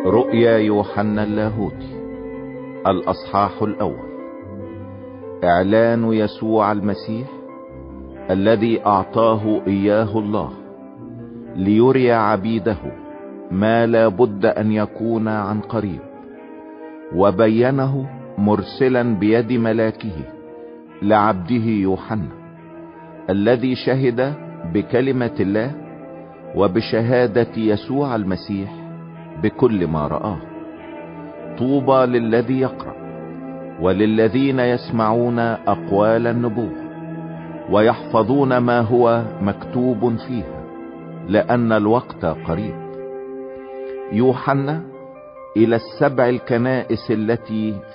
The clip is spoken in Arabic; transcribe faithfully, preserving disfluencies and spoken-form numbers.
رؤيا يوحنا اللاهوتي الأصحاح الأول. إعلان يسوع المسيح الذي أعطاه إياه الله ليري عبيده ما لا بد أن يكون عن قريب، وبينه مرسلا بيد ملاكه لعبده يوحنا الذي شهد بكلمة الله وبشهادة يسوع المسيح بكل ما رآه. طوبى للذي يقرأ وللذين يسمعون أقوال النبوة ويحفظون ما هو مكتوب فيها، لأن الوقت قريب. يوحنا إلى السبع الكنائس التي